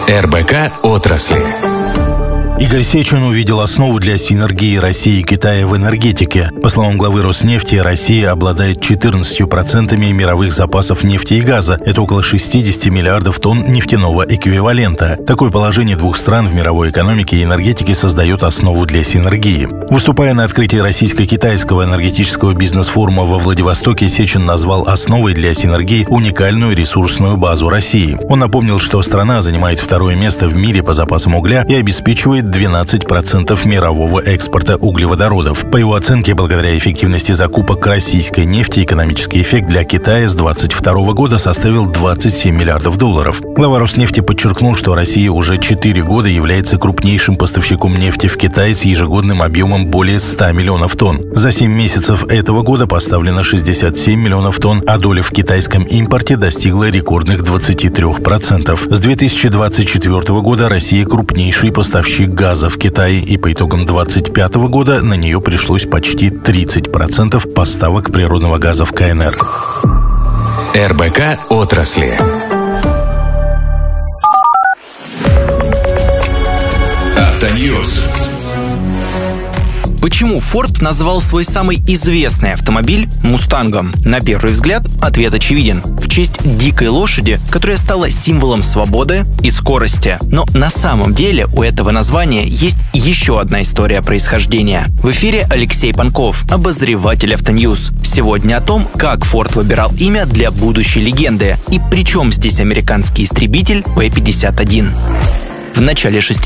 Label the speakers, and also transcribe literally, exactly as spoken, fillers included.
Speaker 1: эр бэ ка отрасли.
Speaker 2: Игорь Сечин увидел основу для синергии России и Китая в энергетике. По словам главы Роснефти, Россия обладает четырнадцатью процентами мировых запасов нефти и газа. Это около шестьдесят миллиардов тонн нефтяного эквивалента. Такое положение двух стран в мировой экономике и энергетике создает основу для синергии. Выступая на открытии российско-китайского энергетического бизнес-форума во Владивостоке, Сечин назвал основой для синергии уникальную ресурсную базу России. Он напомнил, что страна занимает второе место в мире по запасам угля и обеспечивает двенадцать процентов мирового экспорта углеводородов. По его оценке, благодаря эффективности закупок российской нефти, экономический эффект для Китая с двадцать второго года составил двадцать семь миллиардов долларов. Глава Роснефти подчеркнул, что Россия уже четыре года является крупнейшим поставщиком нефти в Китай с ежегодным объемом более ста миллионов тонн. За семь месяцев этого года поставлено шестьдесят семь миллионов тонн, а доля в китайском импорте достигла рекордных двадцати трёх процентов. С две тысячи двадцать четвёртого года Россия крупнейший поставщик газа в Китае, и по итогам две тысячи двадцать пятого года на нее пришлось почти тридцать процентов поставок природного газа в ка эн эр.
Speaker 1: эр бэ ка отрасли. Автоньюз.
Speaker 3: Почему Ford назвал свой самый известный автомобиль «Мустангом»? На первый взгляд, ответ очевиден. В честь дикой лошади, которая стала символом свободы и скорости. Но на самом деле у этого названия есть еще одна история происхождения. В эфире Алексей Панков, обозреватель Автоньюз. Сегодня о том, как Ford выбирал имя для будущей легенды и при чем здесь американский истребитель Пэ пятьдесят один. В начале шестидесятых